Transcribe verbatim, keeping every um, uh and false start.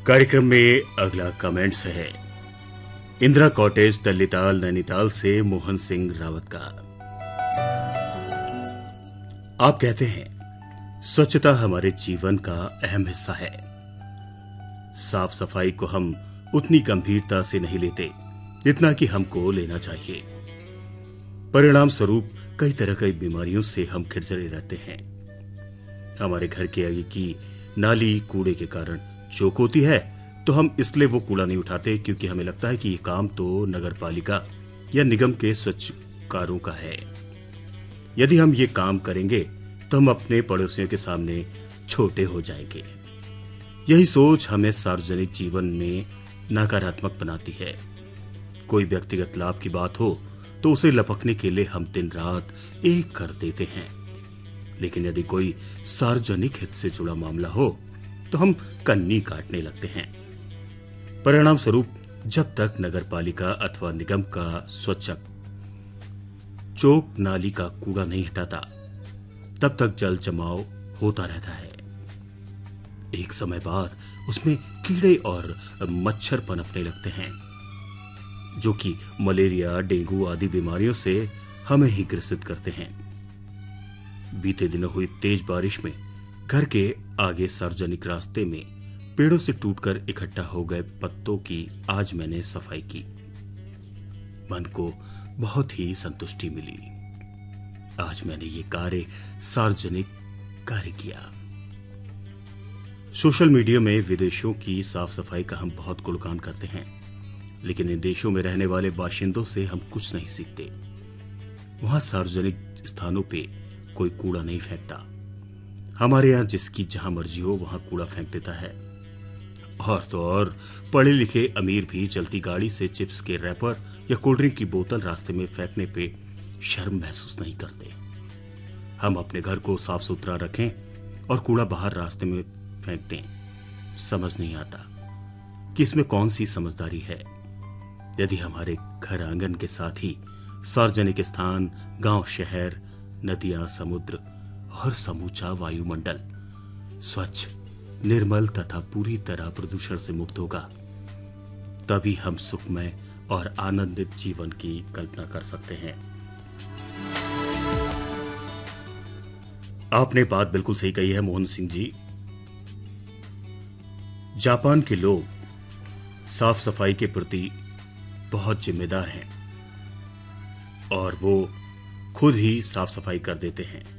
कार्यक्रम में अगला कमेंट्स है इंदिरा कॉटेज तल्लीताल नैनीताल से मोहन सिंह रावत का। आप कहते हैं स्वच्छता हमारे जीवन का अहम हिस्सा है। साफ सफाई को हम उतनी गंभीरता से नहीं लेते जितना कि हमको लेना चाहिए। परिणाम स्वरूप कई तरह की बीमारियों से हम घिरे रहते हैं। हमारे घर के आगे की नाली कूड़े के कारण चौक होती है तो हम इसलिए वो कूड़ा नहीं उठाते क्योंकि हमें लगता है कि ये काम तो नगर पालिका या निगम के स्वच्छकारों का है। यदि हम ये काम करेंगे तो हम अपने पड़ोसियों के सामने छोटे हो जाएंगे। यही सोच हमें सार्वजनिक जीवन में नकारात्मक बनाती है। कोई व्यक्तिगत लाभ की बात हो तो उसे लपकने के लिए हम दिन रात एक कर देते हैं, लेकिन यदि कोई सार्वजनिक हित से जुड़ा मामला हो तो हम कन्नी काटने लगते हैं। परिणाम स्वरूप जब तक नगर पालिका अथवा निगम का स्वच्छक चौक नाली का कूड़ा नहीं हटाता तब तक जल जमाव होता रहता है। एक समय बाद उसमें कीड़े और मच्छर पनपने लगते हैं जो कि मलेरिया डेंगू आदि बीमारियों से हमें ही ग्रसित करते हैं। बीते दिनों हुई तेज बारिश में घर के आगे सार्वजनिक रास्ते में पेड़ों से टूटकर इकट्ठा हो गए पत्तों की आज मैंने सफाई की। मन को बहुत ही संतुष्टि मिली। आज मैंने ये कार्य सार्वजनिक कार्य किया। सोशल मीडिया में विदेशों की साफ सफाई का हम बहुत गुणगान करते हैं, लेकिन इन देशों में रहने वाले बाशिंदों से हम कुछ नहीं सीखते। वहां सार्वजनिक स्थानों पे कोई कूड़ा नहीं फेंकता। हमारे यहां जिसकी जहां मर्जी हो वहां कूड़ा फेंक देता है। और तो और पढ़े लिखे अमीर भी चलती गाड़ी से चिप्स के रैपर या कोल्ड ड्रिंक की बोतल रास्ते में फेंकने पे शर्म महसूस नहीं करते। हम अपने घर को साफ सुथरा रखें और कूड़ा बाहर रास्ते में फेंक दें। समझ नहीं आता कि इसमें कौन सी समझदारी है। यदि हमारे घर आंगन के साथ ही सार्वजनिक स्थान, गांव, शहर, नदियां, समुद्र और समूचा वायुमंडल स्वच्छ, निर्मल तथा पूरी तरह प्रदूषण से मुक्त होगा, तभी हम सुखमय और आनंदित जीवन की कल्पना कर सकते हैं। आपने बात बिल्कुल सही कही है मोहन सिंह जी। जापान के लोग साफ सफाई के प्रति बहुत जिम्मेदार हैं और वो खुद ही साफ सफाई कर देते हैं।